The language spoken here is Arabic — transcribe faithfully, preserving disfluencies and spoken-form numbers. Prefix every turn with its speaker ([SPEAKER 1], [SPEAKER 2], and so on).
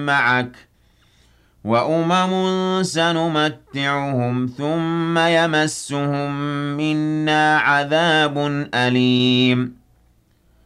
[SPEAKER 1] معك وأمم سنمتعهم ثم يمسهم منا عذاب أليم